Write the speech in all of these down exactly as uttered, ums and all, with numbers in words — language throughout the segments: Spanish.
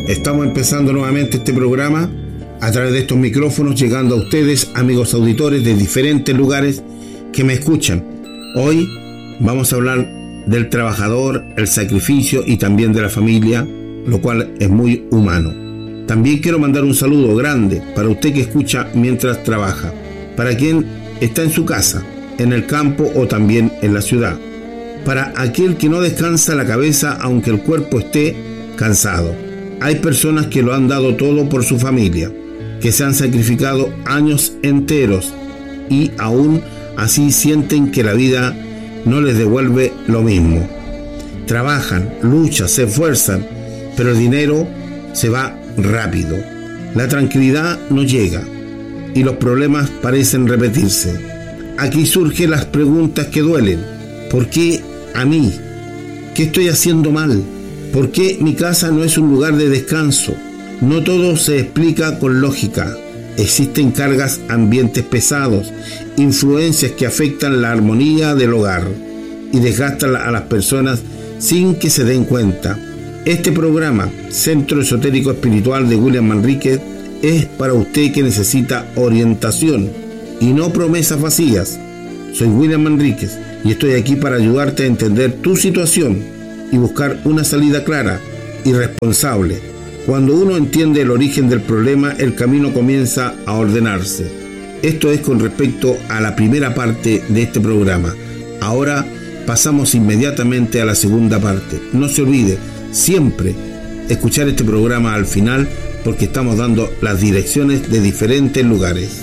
Estamos empezando nuevamente este programa a través de estos micrófonos, llegando a ustedes, amigos auditores de diferentes lugares que me escuchan. Hoy vamos a hablar del trabajador, el sacrificio y también de la familia, lo cual es muy humano. También quiero mandar un saludo grande para usted que escucha mientras trabaja, para quien está en su casa, en el campo o también en la ciudad, para aquel que no descansa la cabeza aunque el cuerpo esté cansado. Hay personas que lo han dado todo por su familia, que se han sacrificado años enteros y aún así sienten que la vida no les devuelve lo mismo. Trabajan, luchan, se esfuerzan, pero el dinero se va rápido. La tranquilidad no llega y los problemas parecen repetirse. Aquí surgen las preguntas que duelen. ¿Por qué a mí? ¿Qué estoy haciendo mal? ¿Por qué mi casa no es un lugar de descanso? No todo se explica con lógica. Existen cargas, ambientes pesados, influencias que afectan la armonía del hogar y desgastan a las personas sin que se den cuenta. Este programa, Centro Esotérico Espiritual de William Manríquez, es para usted que necesita orientación y no promesas vacías. Soy William Manríquez y estoy aquí para ayudarte a entender tu situación y buscar una salida clara y responsable. Cuando uno entiende el origen del problema, el camino comienza a ordenarse. Esto es con respecto a la primera parte de este programa. Ahora pasamos inmediatamente a la segunda parte. No se olvide siempre escuchar este programa al final, porque estamos dando las direcciones de diferentes lugares.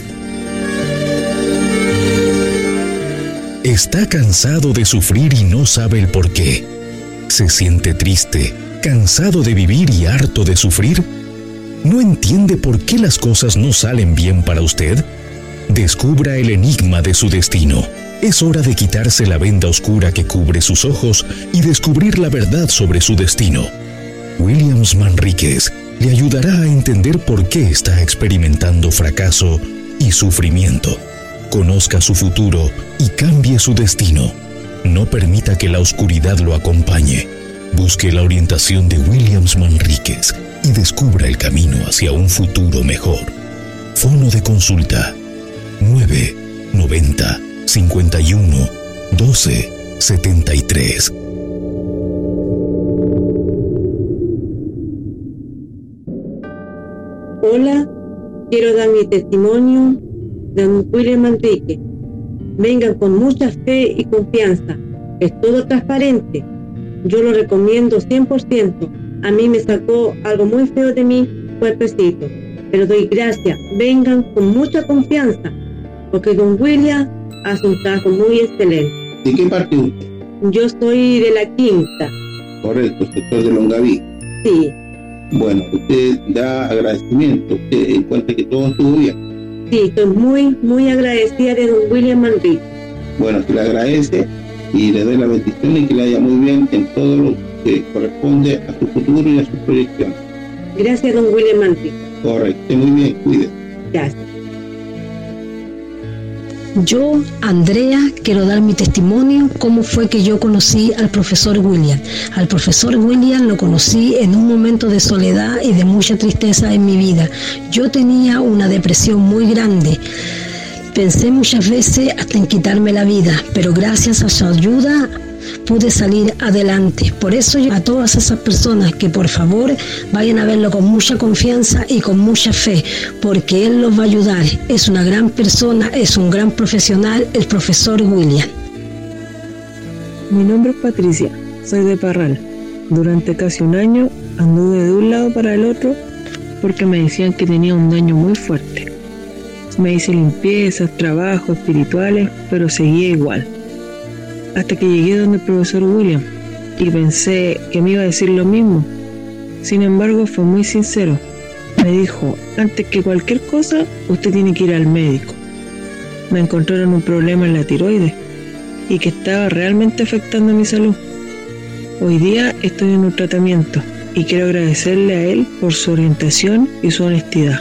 ¿Está cansado de sufrir y no sabe el por qué? ¿Se siente triste, cansado de vivir y harto de sufrir? ¿No entiende por qué las cosas no salen bien para usted? Descubra el enigma de su destino. Es hora de quitarse la venda oscura que cubre sus ojos y descubrir la verdad sobre su destino. William Manríquez le ayudará a entender por qué está experimentando fracaso y sufrimiento. Conozca su futuro y cambie su destino. No permita que la oscuridad lo acompañe. Busque la orientación de William Manríquez y descubra el camino hacia un futuro mejor. Fono de consulta nueve noventa cincuenta y uno doce setenta y tres. Hola, quiero dar mi testimonio de don William Manríquez. Vengan con mucha fe y confianza, es todo transparente. Yo lo recomiendo cien por ciento. A mí me sacó algo muy feo de mi cuerpecito, pero doy gracias. Vengan con mucha confianza, porque don William hace un trabajo muy excelente. ¿De qué parte usted? Yo soy de la Quinta. Correcto, sector de Longaví. Sí. Bueno, usted da agradecimiento, usted encuentra que todo estuvo bien. Sí, estoy muy, muy agradecida de don William Manríquez. Bueno, que le agradece y le doy la bendición y que le vaya muy bien en todo lo que corresponde a su futuro y a su proyección. Gracias, don William Manríquez. Correcto, muy bien, cuídese. Gracias. Yo, Andrea, quiero dar mi testimonio cómo fue que yo conocí al profesor William. Al profesor William lo conocí en un momento de soledad y de mucha tristeza en mi vida. Yo tenía una depresión muy grande. Pensé muchas veces hasta en quitarme la vida, pero gracias a su ayuda pude salir adelante. Por eso yo a todas esas personas que por favor vayan a verlo con mucha confianza y con mucha fe, porque él los va a ayudar. Es una gran persona, es un gran profesional, el profesor William. Mi nombre es Patricia, soy de Parral. Durante casi un año anduve de un lado para el otro porque me decían que tenía un daño muy fuerte. Me hice limpiezas, trabajos espirituales, pero seguía igual. Hasta que llegué donde el profesor William y pensé que me iba a decir lo mismo. Sin embargo, fue muy sincero. Me dijo, antes que cualquier cosa, usted tiene que ir al médico. Me encontraron un problema en la tiroides y que estaba realmente afectando mi salud. Hoy día estoy en un tratamiento y quiero agradecerle a él por su orientación y su honestidad.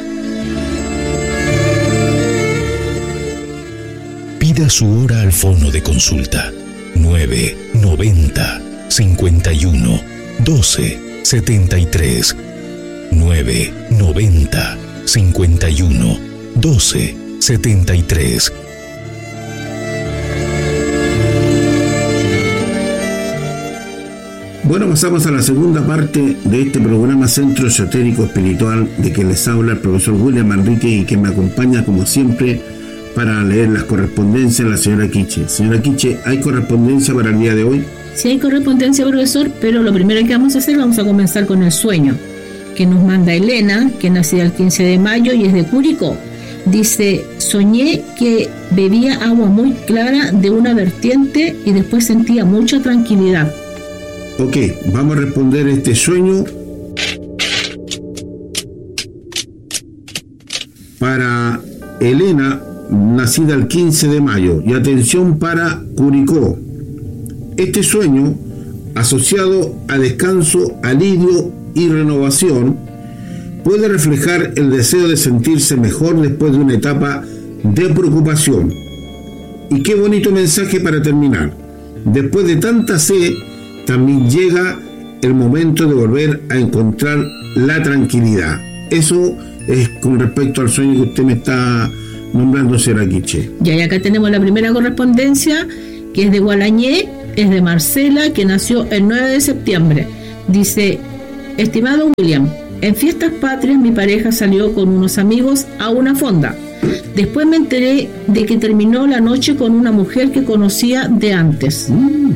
Pida su hora al fono de consulta nueve noventa cincuenta y uno doce setenta y tres. nueve noventa cincuenta y uno doce setenta y tres. Bueno, pasamos a la segunda parte de este programa Centro Esotérico Espiritual, de que les habla el profesor William Manrique y que me acompaña como siempre para leer las correspondencias de la señora Quiche. Señora Quiche, ¿hay correspondencia para el día de hoy? Sí hay correspondencia, profesor, pero lo primero que vamos a hacer, vamos a comenzar con el sueño que nos manda Elena, que nació el quince de mayo y es de Curicó. Dice: soñé que bebía agua muy clara de una vertiente y después sentía mucha tranquilidad. Ok, vamos a responder este sueño. Para Elena, nacida el quince de mayo, y atención para Curicó. Este sueño, asociado a descanso, alivio y renovación, puede reflejar el deseo de sentirse mejor después de una etapa de preocupación. Y qué bonito mensaje para terminar. Después de tanta sed, también llega el momento de volver a encontrar la tranquilidad. Eso es con respecto al sueño que usted me está nombrando, señora Quiche. Ya, y acá tenemos la primera correspondencia, que es de Gualañé, es de Marcela, que nació el nueve de septiembre. Dice: estimado William, en fiestas patrias mi pareja salió con unos amigos a una fonda. Después me enteré de que terminó la noche con una mujer que conocía de antes. Mm.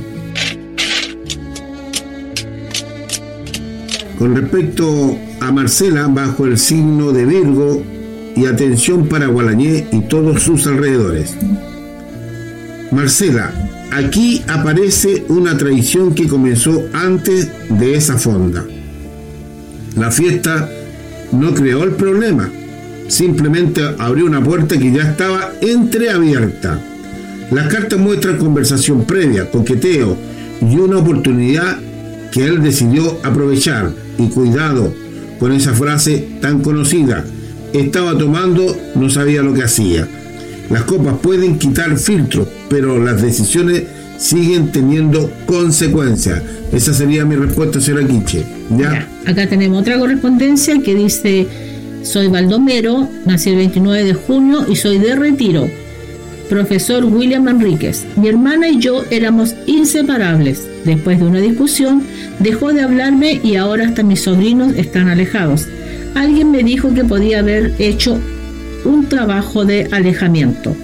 Con respecto a Marcela, bajo el signo de Virgo, y atención para Gualañé y todos sus alrededores. Marcela, aquí aparece una traición que comenzó antes de esa fonda. La fiesta no creó el problema, simplemente abrió una puerta que ya estaba entreabierta. Las cartas muestran conversación previa, coqueteo y una oportunidad que él decidió aprovechar. Y cuidado con esa frase tan conocida: estaba tomando, no sabía lo que hacía. Las copas pueden quitar filtros, pero las decisiones siguen teniendo consecuencias. Esa sería mi respuesta, señora Quiche. ¿Ya? Ya, acá tenemos otra correspondencia que dice: soy Baldomero, nací el veintinueve de junio y soy de Retiro. Profesor William Manríquez, mi hermana y yo éramos inseparables. Después de una discusión, dejó de hablarme y ahora hasta mis sobrinos están alejados. Alguien me dijo que podía haber hecho un trabajo de alejamiento.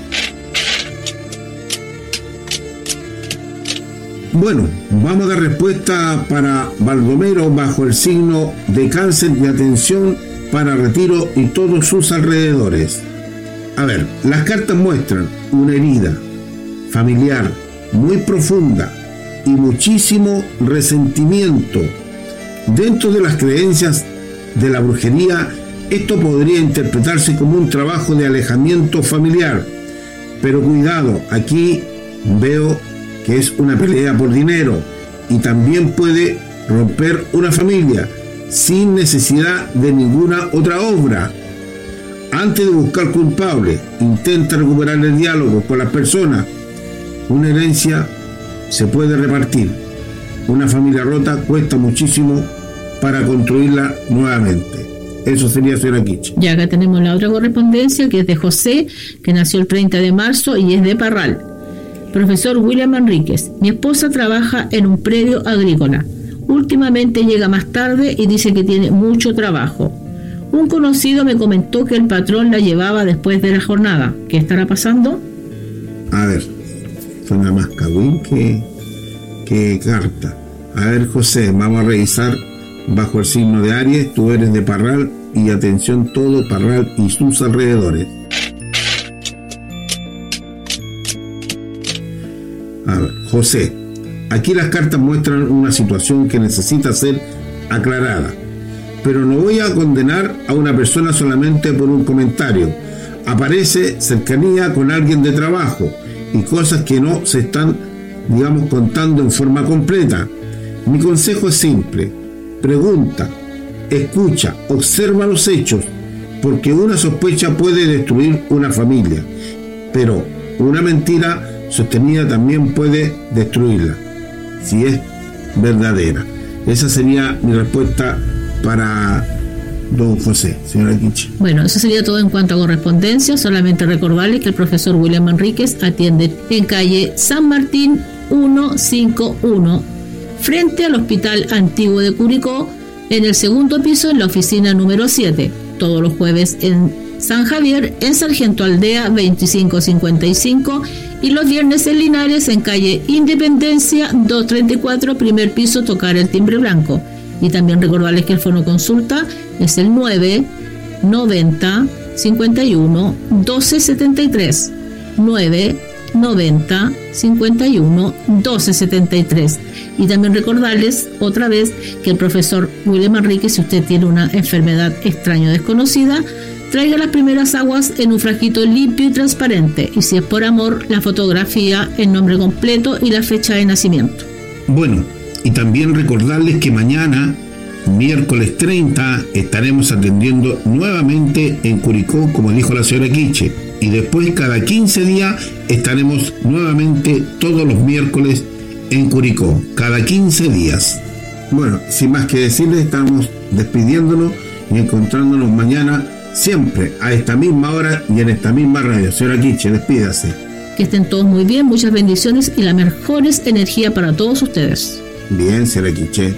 Bueno, vamos a dar respuesta para Baldomero bajo el signo de Cáncer y atención para Retiro y todos sus alrededores. A ver, las cartas muestran una herida familiar muy profunda y muchísimo resentimiento. Dentro de las creencias de la brujería, esto podría interpretarse como un trabajo de alejamiento familiar. Pero cuidado, aquí veo que es una pelea por dinero y también puede romper una familia sin necesidad de ninguna otra obra. Antes de buscar culpable, intenta recuperar el diálogo con las personas. Una herencia se puede repartir. Una familia rota cuesta muchísimo para construirla nuevamente. Eso sería, señora Quiche. Ya acá tenemos la otra correspondencia, que es de José, que nació el treinta de marzo y es de Parral. Profesor William Manríquez, mi esposa trabaja en un predio agrícola. Últimamente llega más tarde y dice que tiene mucho trabajo. Un conocido me comentó que el patrón la llevaba después de la jornada. ¿Qué estará pasando? A ver, suena más cagüín que, que carta. A ver, José, vamos a revisar bajo el signo de Aries. Tú eres de Parral y atención todo Parral y sus alrededores. A ver, José, aquí las cartas muestran una situación que necesita ser aclarada. Pero no voy a condenar a una persona solamente por un comentario. Aparece cercanía con alguien de trabajo y cosas que no se están, digamos, contando en forma completa. Mi consejo es simple: pregunta, escucha, observa los hechos, porque una sospecha puede destruir una familia, pero una mentira sostenida también puede destruirla, si es verdadera. Esa sería mi respuesta para don José, señora Quiche? Bueno, eso sería todo en cuanto a correspondencia. Solamente recordarles que el profesor William Manríquez atiende en calle San Martín ciento cincuenta y uno, frente al Hospital Antiguo de Curicó, en el segundo piso, en la oficina número siete. Todos los jueves en San Javier, en Sargento Aldea veinticinco cincuenta y cinco, y los viernes en Linares, en calle Independencia doscientos treinta y cuatro, primer piso, tocar el timbre blanco. Y también recordarles que el fono consulta es el nueve noventa cincuenta y uno doce setenta y tres, nueve noventa cincuenta y uno doce setenta y tres. Y también recordarles otra vez que el profesor William Manríquez, si usted tiene una enfermedad extraña o desconocida, traiga las primeras aguas en un frasquito limpio y transparente, y si es por amor, la fotografía, el nombre completo y la fecha de nacimiento. Bueno, y también recordarles que mañana, miércoles treinta, estaremos atendiendo nuevamente en Curicó, como dijo la señora Quiche, y después cada quince días estaremos nuevamente todos los miércoles en Curicó, cada quince días. Bueno, sin más que decirles, estamos despidiéndonos y encontrándonos mañana siempre a esta misma hora y en esta misma radio. Señora Quiche, despídase. Que estén todos muy bien, muchas bendiciones y la mejores energía para todos ustedes. Bien, señora Quiche.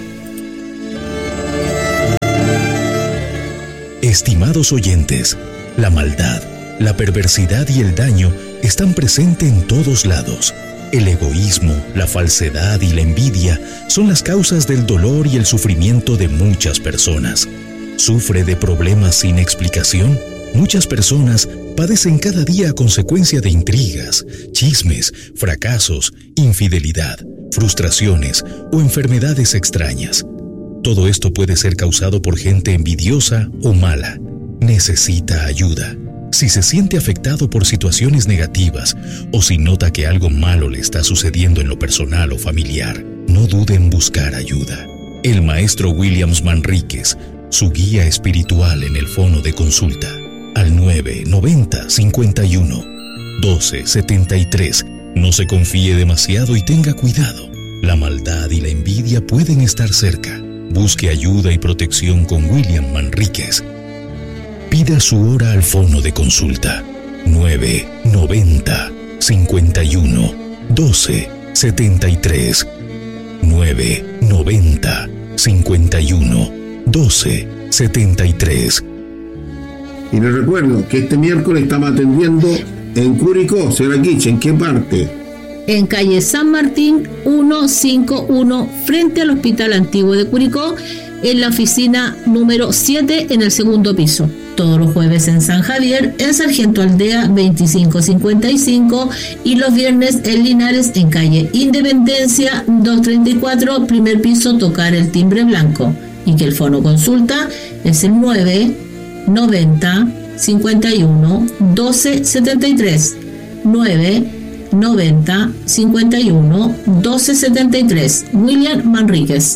Estimados oyentes, la maldad, la perversidad y el daño están presentes en todos lados. El egoísmo, la falsedad y la envidia son las causas del dolor y el sufrimiento de muchas personas. ¿Sufre de problemas sin explicación? Muchas personas padecen cada día a consecuencia de intrigas, chismes, fracasos, infidelidad, frustraciones o enfermedades extrañas. Todo esto puede ser causado por gente envidiosa o mala. Necesita ayuda. Si se siente afectado por situaciones negativas o si nota que algo malo le está sucediendo en lo personal o familiar, no dude en buscar ayuda. El maestro William Manríquez, su guía espiritual, en el fono de consulta al nueve noventa cincuenta y uno doce setenta y tres. No se confíe demasiado y tenga cuidado. La maldad y la envidia pueden estar cerca. Busque ayuda y protección con William Manríquez. Pida su hora al fono de consulta nueve noventa cincuenta y uno doce setenta y tres, nueve noventa cincuenta y uno doce setenta y tres. Y les recuerdo que este miércoles estamos atendiendo en Curicó. Señora Quiche, ¿en qué parte? En calle San Martín ciento cincuenta y uno, frente al Hospital Antiguo de Curicó, en la oficina número siete, en el segundo piso. Todos los jueves en San Javier, en Sargento Aldea veinticinco cincuenta y cinco, y los viernes en Linares, en calle Independencia doscientos treinta y cuatro, primer piso, tocar el timbre blanco. Y que el fono consulta es el nueve noventa cincuenta y uno doce setenta y tres, nueve noventa cincuenta y uno doce setenta y tres. William Manríquez.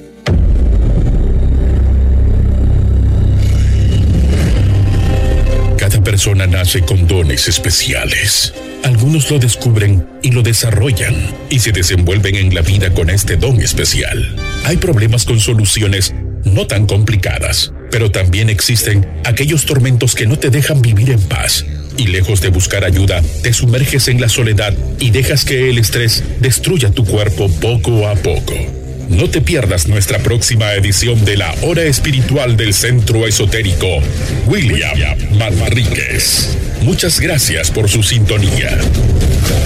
Cada persona nace con dones especiales. Algunos lo descubren y lo desarrollan y se desenvuelven en la vida con este don especial. Hay problemas con soluciones no tan complicadas, pero también existen aquellos tormentos que no te dejan vivir en paz. Y lejos de buscar ayuda, te sumerges en la soledad y dejas que el estrés destruya tu cuerpo poco a poco. No te pierdas nuestra próxima edición de la Hora Espiritual del Centro Esotérico William Manríquez. Muchas gracias por su sintonía.